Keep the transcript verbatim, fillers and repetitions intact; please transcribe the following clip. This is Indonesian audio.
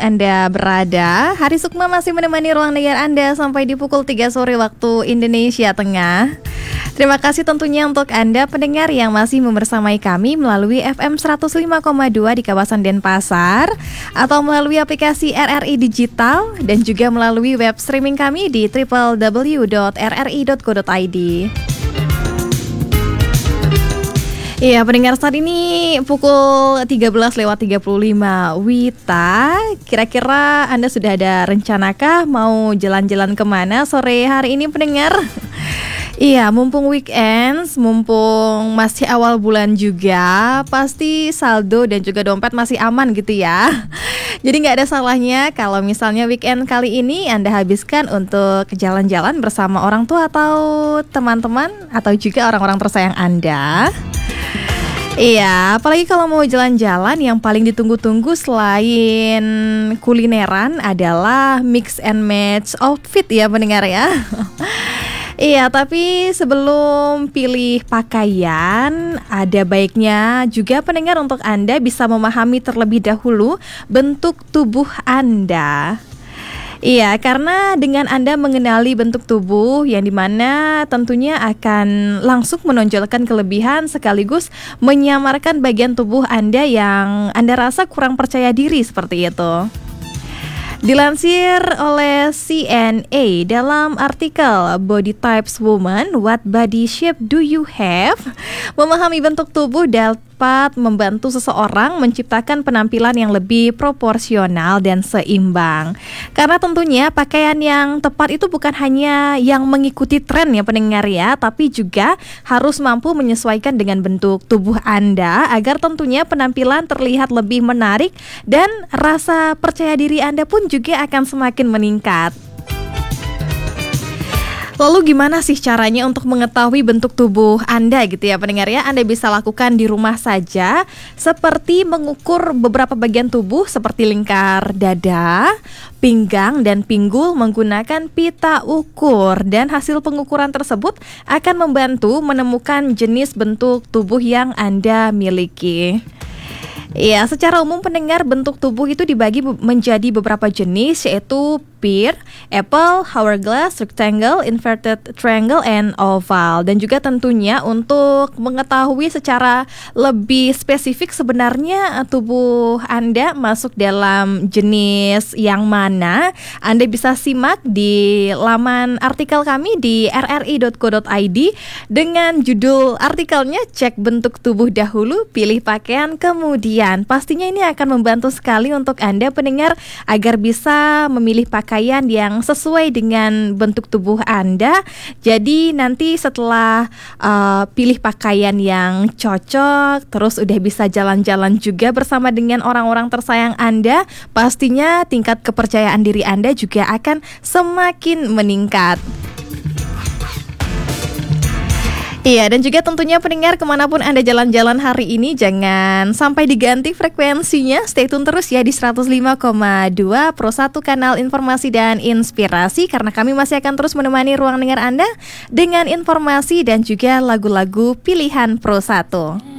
Anda berada. Hari Sukma masih menemani ruang dengar Anda sampai di pukul tiga sore waktu Indonesia Tengah. Terima kasih tentunya untuk Anda pendengar yang masih membersamai kami melalui F M seratus lima koma dua di kawasan Denpasar, atau melalui aplikasi R R I Digital, dan juga melalui web streaming kami di w w w dot r r i dot co dot i d. Iya, pendengar, saat ini pukul tiga belas lewat tiga puluh lima. Wita, kira-kira Anda sudah ada rencanakah mau jalan-jalan kemana sore hari ini, pendengar? Iya, mumpung weekends, mumpung masih awal bulan juga, pasti saldo dan juga dompet masih aman gitu ya. Jadi nggak ada salahnya kalau misalnya weekend kali ini Anda habiskan untuk jalan-jalan bersama orang tua atau teman-teman, atau juga orang-orang tersayang Anda. Iya, apalagi kalau mau jalan-jalan, yang paling ditunggu-tunggu selain kulineran adalah mix and match outfit ya, pendengar ya. Iya, tapi sebelum pilih pakaian, ada baiknya juga pendengar untuk Anda bisa memahami terlebih dahulu bentuk tubuh Anda. Iya, karena dengan Anda mengenali bentuk tubuh yang dimana tentunya akan langsung menonjolkan kelebihan sekaligus menyamarkan bagian tubuh Anda yang Anda rasa kurang percaya diri seperti itu. Dilansir oleh C N A dalam artikel Body Types Woman, What Body Shape Do You Have? Memahami bentuk tubuh dapat membantu seseorang menciptakan penampilan yang lebih proporsional dan seimbang. Karena tentunya pakaian yang tepat itu bukan hanya yang mengikuti tren ya, pendengar ya, tapi juga harus mampu menyesuaikan dengan bentuk tubuh Anda agar tentunya penampilan terlihat lebih menarik dan rasa percaya diri Anda pun juga akan semakin meningkat. Lalu gimana sih caranya untuk mengetahui bentuk tubuh Anda gitu ya, pendengar ya? Anda bisa lakukan di rumah saja, seperti mengukur beberapa bagian tubuh seperti lingkar dada, pinggang, dan pinggul menggunakan pita ukur. Dan hasil pengukuran tersebut akan membantu menemukan jenis bentuk tubuh yang Anda miliki. Ya, secara umum pendengar, bentuk tubuh itu dibagi menjadi beberapa jenis, yaitu pear, apple, hourglass, rectangle, inverted triangle, and oval. Dan juga tentunya untuk mengetahui secara lebih spesifik sebenarnya tubuh Anda masuk dalam jenis yang mana, Anda bisa simak di laman artikel kami di r r i dot co dot i d dengan judul artikelnya Cek Bentuk Tubuh Dahulu, Pilih Pakaian Kemudian. Pastinya ini akan membantu sekali untuk Anda pendengar agar bisa memilih pakaian yang sesuai dengan bentuk tubuh Anda. Jadi nanti setelah uh, pilih pakaian yang cocok, terus udah bisa jalan-jalan juga bersama dengan orang-orang tersayang Anda, pastinya tingkat kepercayaan diri Anda juga akan semakin meningkat. Iya, dan juga tentunya pendengar, kemanapun Anda jalan-jalan hari ini, jangan sampai diganti frekuensinya. Stay tune terus ya di seratus lima koma dua Pro satu, kanal informasi dan inspirasi, karena kami masih akan terus menemani ruang dengar Anda dengan informasi dan juga lagu-lagu pilihan Pro satu.